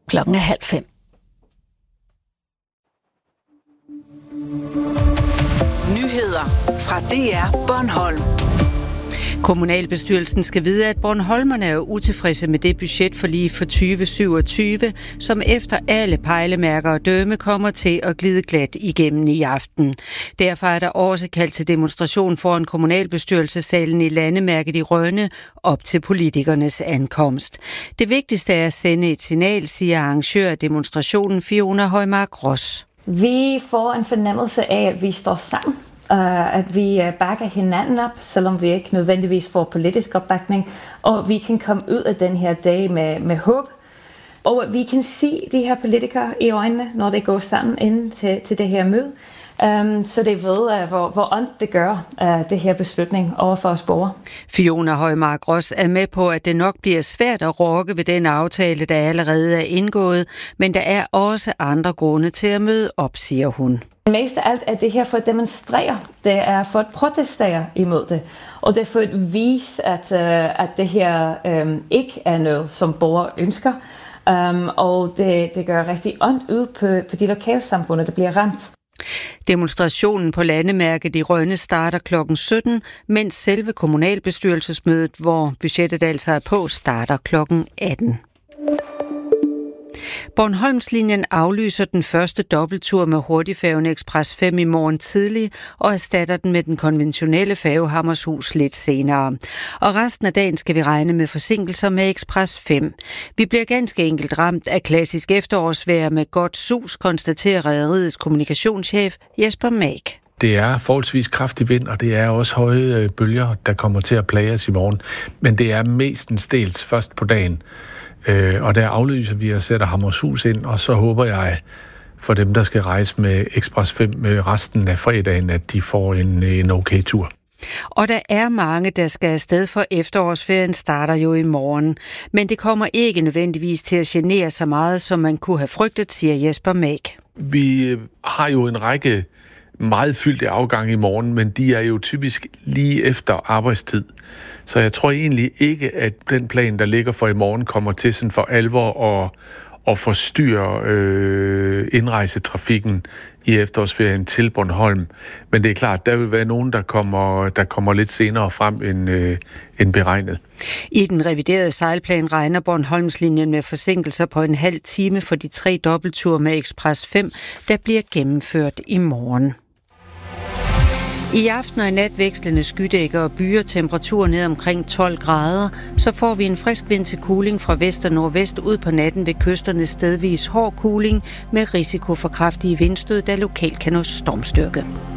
4:30. Nyheder fra DR Bornholm. Kommunalbestyrelsen skal vide, at bornholmerne er utilfredse med det budgetforlig for 2027, som efter alle pejlemærker og dømme kommer til at glide glat igennem i aften. Derfor er der også kaldt til demonstration foran kommunalbestyrelsessalen i Landemærket i Rønne op til politikernes ankomst. Det vigtigste er at sende et signal, siger arrangør af demonstrationen Fiona Højmark Ross. Vi får en fornemmelse af, at vi står sammen. At vi bakker hinanden op, selvom vi ikke nødvendigvis får politisk opbakning, og vi kan komme ud af den her dag med håb, og vi kan se de her politikere i øjnene, når det går sammen ind til det her møde, så det ved, hvor ondt det gør, det her beslutning over for os borgere. Fiona Højmark Ross er med på, at det nok bliver svært at rokke ved den aftale, der allerede er indgået, men der er også andre grunde til at møde op, siger hun. Mest af alt er det her for at demonstrere. Det er for at protestere imod det. Og det er for at vise, at det her ikke er noget, som borgere ønsker. Og det gør rigtig ondt ud på de lokalsamfunde, der bliver ramt. Demonstrationen på Landemærket i Rønne starter kl. 17, mens selve kommunalbestyrelsesmødet, hvor budgettet altså er på, starter kl. 18. Bornholmslinjen aflyser den første dobbelttur med hurtigfærgen Express 5 i morgen tidlig og erstatter den med den konventionelle færge Hammershus lidt senere. Og resten af dagen skal vi regne med forsinkelser med Express 5. Vi bliver ganske enkelt ramt af klassisk efterårsvejr med godt sus, konstaterer rederiets kommunikationschef Jesper Mag. Det er forholdsvis kraftig vind, og det er også høje bølger, der kommer til at plage os i morgen. Men det er mestendels først på dagen. Og der aflyser vi og sætter Hammershus ind, og så håber jeg for dem, der skal rejse med Express 5 resten af fredagen, at de får en okay tur. Og der er mange, der skal afsted, for efterårsferien starter jo i morgen. Men det kommer ikke nødvendigvis til at genere så meget, som man kunne have frygtet, siger Jesper Mag. Vi har jo en række meget fyldte afgange i morgen, men de er jo typisk lige efter arbejdstid. Så jeg tror egentlig ikke, at den plan, der ligger for i morgen, kommer til sådan for alvor at forstyrre indrejsetrafikken i efterårsferien til Bornholm. Men det er klart, der vil være nogen, der kommer lidt senere frem end beregnet. I den reviderede sejlplan regner Bornholmslinjen med forsinkelser på en halv time for de 3 dobbeltture med Express 5, der bliver gennemført i morgen. I aften og i nat vekslende skydækker og byer, temperaturen ned omkring 12 grader, så får vi en frisk vind til kuling fra vest og nordvest ud på natten ved kysterne stedvis hård kuling med risiko for kraftige vindstød, der lokalt kan nå stormstyrke.